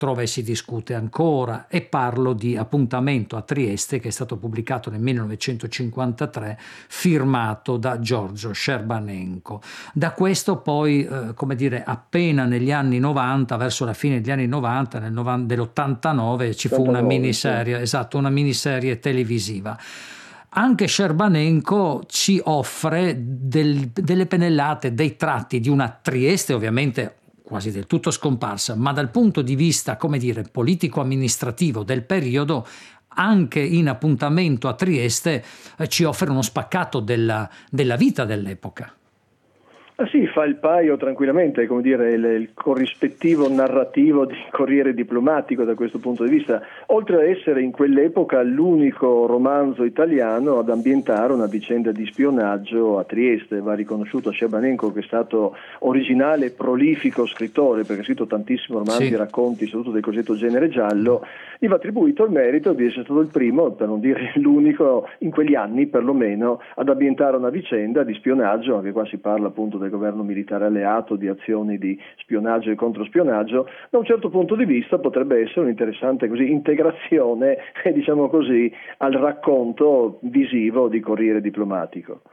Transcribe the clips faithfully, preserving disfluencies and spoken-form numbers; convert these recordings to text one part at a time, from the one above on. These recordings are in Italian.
trova e si discute ancora, e parlo di Appuntamento a Trieste, che è stato pubblicato nel millenovecentocinquantatré, firmato da Giorgio Scerbanenko. Da questo poi, eh, come dire, appena negli anni novanta, verso la fine degli anni novanta, nel novanta, dell'ottantanove, ci fu una miniserie, sì. Esatto, una miniserie televisiva. Anche Scerbanenko ci offre del, delle pennellate, dei tratti di una Trieste ovviamente quasi del tutto scomparsa, ma dal punto di vista, come dire, politico-amministrativo del periodo, anche in Appuntamento a Trieste eh, ci offre uno spaccato della, della vita dell'epoca. Ah sì, fa il paio tranquillamente, come dire, il, il corrispettivo narrativo di Corriere Diplomatico da questo punto di vista, oltre ad essere in quell'epoca l'unico romanzo italiano ad ambientare una vicenda di spionaggio a Trieste. Va riconosciuto a Scerbanenko, che è stato originale e prolifico scrittore, perché ha scritto tantissimi romanzi sì. e racconti, soprattutto del cosiddetto genere giallo. Gli va attribuito il merito di essere stato il primo, per non dire l'unico, in quegli anni perlomeno, ad ambientare una vicenda di spionaggio, anche qua si parla appunto del governo militare alleato, di azioni di spionaggio e controspionaggio. Da un certo punto di vista potrebbe essere un'interessante così integrazione, diciamo così, al racconto visivo di Corriere Diplomatico.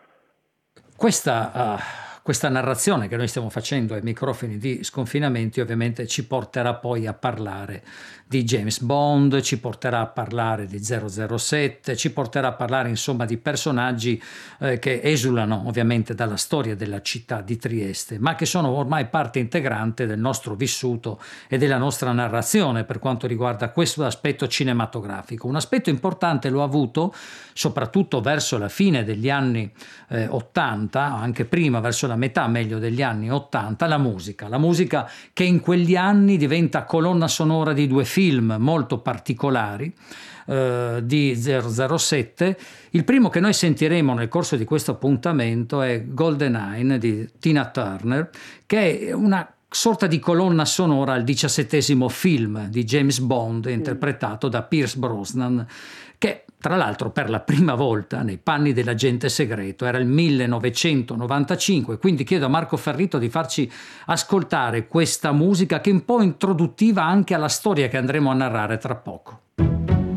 Questa, uh, questa narrazione che noi stiamo facendo ai microfoni di Sconfinamenti ovviamente ci porterà poi a parlare di James Bond, ci porterà a parlare di zero zero sette, ci porterà a parlare insomma di personaggi eh, che esulano ovviamente dalla storia della città di Trieste, ma che sono ormai parte integrante del nostro vissuto e della nostra narrazione per quanto riguarda questo aspetto cinematografico. Un aspetto importante lo ha avuto soprattutto verso la fine degli anni eh, ottanta, anche prima, verso la metà meglio degli anni ottanta, la musica. La musica che in quegli anni diventa colonna sonora di due film molto particolari eh, di zero zero sette. Il primo che noi sentiremo nel corso di questo appuntamento è GoldenEye di Tina Turner, che è una sorta di colonna sonora al diciassettesimo film di James Bond, interpretato da Pierce Brosnan, che tra l'altro per la prima volta nei panni dell'agente segreto era il millenovecentonovantacinque, quindi chiedo a Marco Ferrito di farci ascoltare questa musica che è un po' introduttiva anche alla storia che andremo a narrare tra poco.